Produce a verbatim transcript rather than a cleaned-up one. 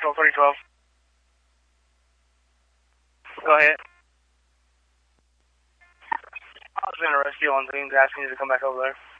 Patrol thirty twelve. Go ahead. I was in a rescue on things asking you to come back over there.